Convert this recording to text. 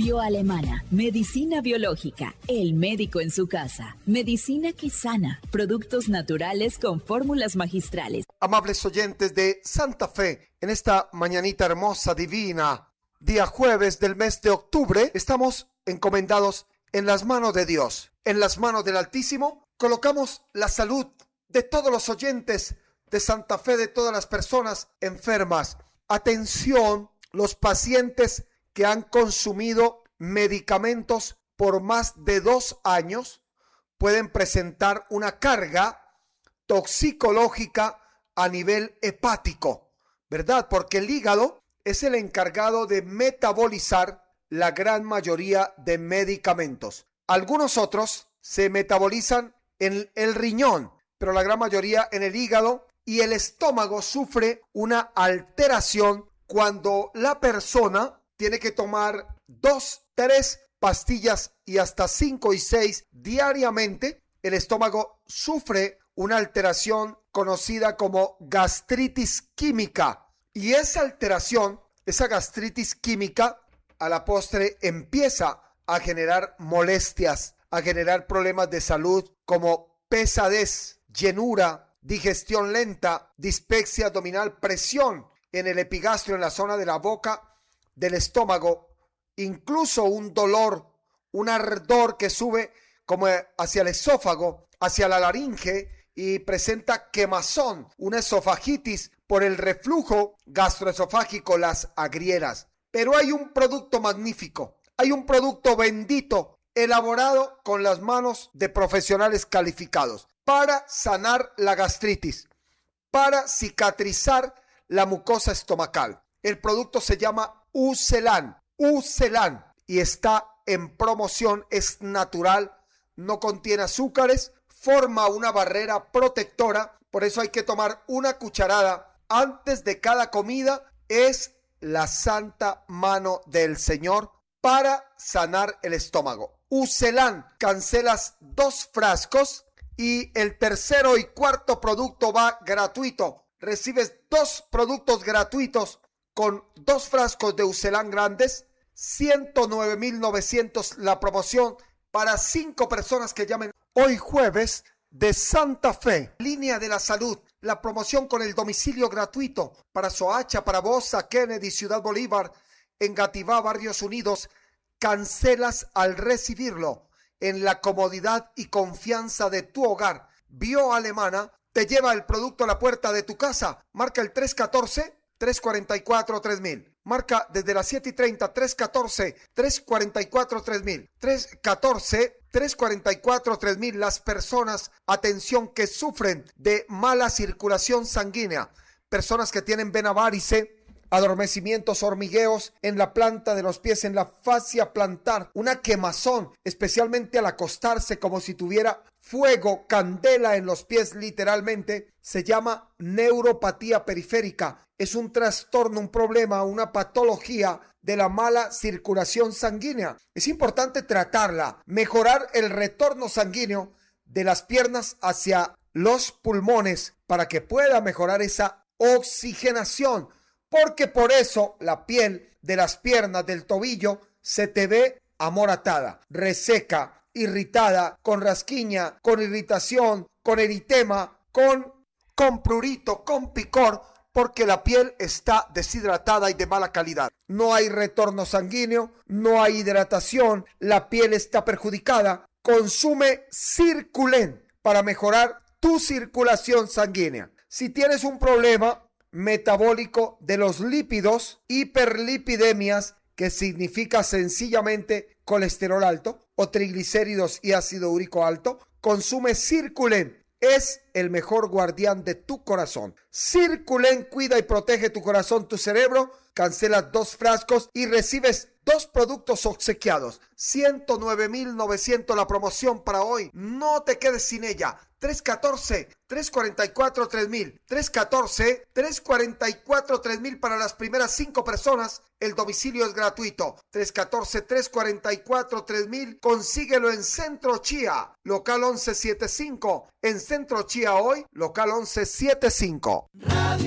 Bioalemana, medicina biológica, el médico en su casa, medicina que sana, productos naturales con fórmulas magistrales. Amables oyentes de Santa Fe, en esta mañanita hermosa, divina, día jueves del mes de octubre, estamos encomendados en las manos de Dios, en las manos del Altísimo. Colocamos la salud de todos los oyentes de Santa Fe, de todas las personas enfermas. Atención, los pacientes que han consumido medicamentos por más de 2 años pueden presentar una carga toxicológica a nivel hepático, ¿verdad? Porque el hígado es el encargado de metabolizar la gran mayoría de medicamentos. Algunos otros se metabolizan en el riñón, pero la gran mayoría en el hígado, y el estómago sufre una alteración cuando la persona tiene que tomar 2, 3 pastillas y hasta 5 y 6 diariamente. El estómago sufre una alteración conocida como gastritis química. Y esa alteración, esa gastritis química, a la postre empieza a generar molestias, a generar problemas de salud como pesadez, llenura, digestión lenta, dispepsia abdominal, presión en el epigastrio, en la zona de la boca, del estómago, incluso un dolor, un ardor que sube como hacia el esófago, hacia la laringe, y presenta quemazón, una esofagitis por el reflujo gastroesofágico, las agrieras. Pero hay un producto magnífico, hay un producto bendito, elaborado con las manos de profesionales calificados para sanar la gastritis, para cicatrizar la mucosa estomacal. El producto se llama Ucelan, y está en promoción, es natural, no contiene azúcares, forma una barrera protectora, por eso hay que tomar una cucharada antes de cada comida. Es la santa mano del Señor para sanar el estómago. Ucelan, cancelas 2 frascos y el tercero y cuarto producto va gratuito. Recibes 2 productos gratuitos con 2 frascos de Ucelan grandes, 109,900 la promoción para 5 personas que llamen hoy jueves de Santa Fe. Línea de la Salud, la promoción con el domicilio gratuito para Soacha, para Bosa, Kennedy, Ciudad Bolívar, Engativá, Barrios Unidos. Cancelas al recibirlo en la comodidad y confianza de tu hogar. Bioalemana te lleva el producto a la puerta de tu casa. Marca el 314-344-3000. Marca desde las 7:30, 314-344-3000. 314-344-3000. Las personas, atención, que sufren de mala circulación sanguínea. Personas que tienen vena varice, adormecimientos, hormigueos en la planta de los pies, en la fascia plantar, una quemazón, especialmente al acostarse, como si tuviera fuego, candela en los pies literalmente. Se llama neuropatía periférica. Es un trastorno, un problema, una patología de la mala circulación sanguínea. Es importante tratarla, mejorar el retorno sanguíneo de las piernas hacia los pulmones para que pueda mejorar esa oxigenación. Porque por eso la piel de las piernas, del tobillo, se te ve amoratada, reseca, irritada, con rasquiña, con irritación, con eritema, con prurito, con picor, porque la piel está deshidratada y de mala calidad. No hay retorno sanguíneo, no hay hidratación, la piel está perjudicada. Consume Circulen para mejorar tu circulación sanguínea. Si tienes un problema metabólico de los lípidos, hiperlipidemias, que significa sencillamente colesterol alto, o triglicéridos y ácido úrico alto, consume Circulen. Es el mejor guardián de tu corazón. Circulen cuida y protege tu corazón, tu cerebro. Cancelas 2 frascos y recibes 2 productos obsequiados. 109,900 la promoción para hoy. No te quedes sin ella. 314-344-3000. 314-344-3000 para las primeras 5 personas. El domicilio es gratuito. 314-344-3000. Consíguelo en Centro Chía, local 1175. En Centro Chía hoy, local 1175.